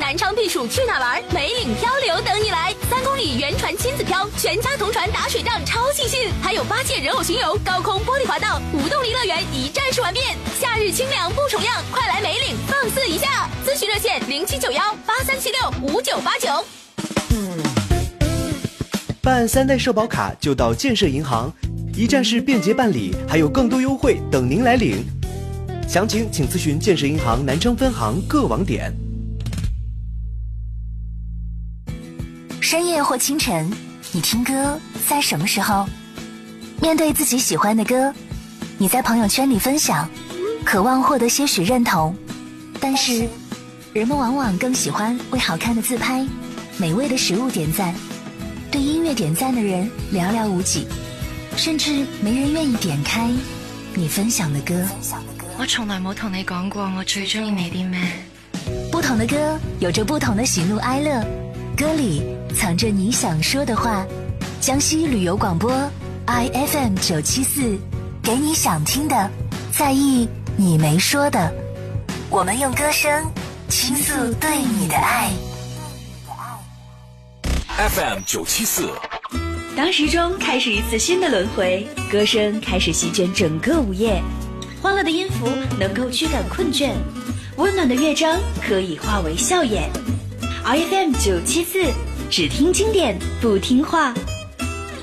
南昌避暑去哪玩？梅岭漂流等你来，3公里原船亲子漂，全家同船打水仗，超尽兴！还有8届人偶巡游、高空玻璃滑道、无动力乐园一站式玩遍。夏日清凉不重样，快来梅岭放肆一下！咨询热线079183765989。 办3代社保卡就到建设银行，一站式便捷办理，还有更多优惠等您来领。详情请咨询建设银行南昌分行各网点。 深夜或清晨，你听歌在什么时候？面对自己喜欢的歌，你在朋友圈里分享，渴望获得些许认同，但是人们往往更喜欢为好看的自拍、美味的食物点赞，对音乐点赞的人寥寥无几，甚至没人愿意点开你分享的歌。 我從來冇同你講過我最中意你啲咩。 不同的歌有着不同的喜怒哀樂，歌裡藏着你想說的話。江西旅遊廣播 IFM 974，給你想聽的，在意你沒說的。我們用歌聲傾訴對你的愛。 FM 974， 當時鐘開始一次新的輪迴，歌聲開始席捲整個午夜。歡樂的音符能夠驅趕困倦，溫暖的樂章可以化為笑顏。IFM 974，只聽經典不聽話。